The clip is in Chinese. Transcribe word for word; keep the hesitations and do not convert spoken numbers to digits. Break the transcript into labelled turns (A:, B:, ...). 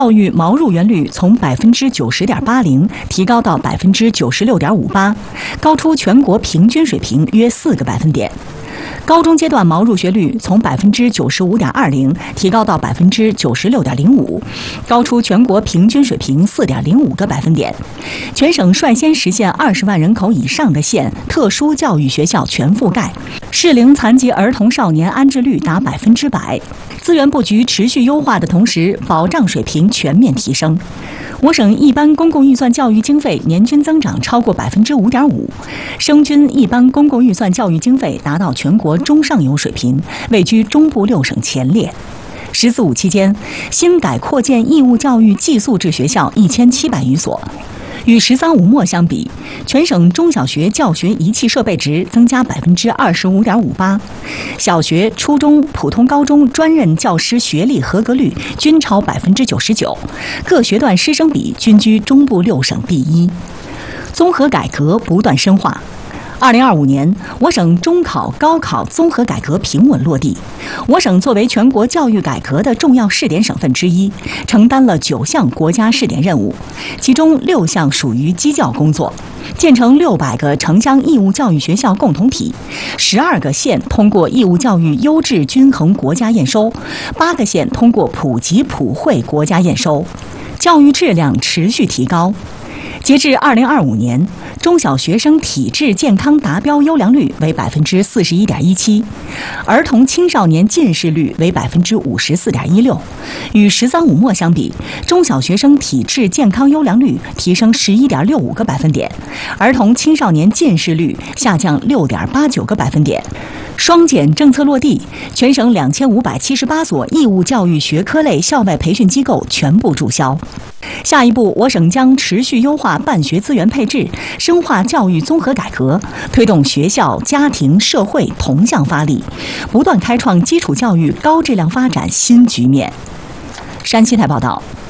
A: 教育毛入园率从百分之九十点八零提高到百分之九十六点五八，高出全国平均水平约四个百分点。高中阶段毛入学率从百分之九十五点二零提高到百分之九十六点零五，高出全国平均水平四点零五个百分点。全省率先实现二十万人口以上的县特殊教育学校全覆盖，适龄残疾儿童少年安置率达百分之百。资源布局持续优化的同时，保障水平全面提升。我省一般公共预算教育经费年均增长超过百分之五点五，生均一般公共预算教育经费达到全国中上游水平，位居中部六省前列。“十四五”期间，新改扩建义务教育寄宿制学校一千七百余所。与“十三五”末相比，全省中小学教学仪器设备值增加百分之二十五点五八，小学、初中、普通高中专任教师学历合格率均超百分之九十九，各学段师生比均居中部六省第一。综合改革不断深化。二零二五年，我省中考、高考综合改革平稳落地。我省作为全国教育改革的重要试点省份之一，承担了九项国家试点任务，其中六项属于基教工作，建成六百个城乡义务教育学校共同体，十二个县通过义务教育优质均衡国家验收，八个县通过普及普惠国家验收，教育质量持续提高。截至二零二五年，中小学生体质健康达标优良率为百分之四十一点一七，儿童青少年近视率为百分之五十四点一六。与“十三五”末相比，中小学生体质健康优良率提升十一点六五个百分点，儿童青少年近视率下降六点八九个百分点。双减政策落地，全省两千五百七十八所义务教育学科类校外培训机构全部注销。下一步，我省将持续优化办学资源配置，深化教育综合改革，推动学校、家庭、社会同向发力，不断开创基础教育高质量发展新局面。山西台报道。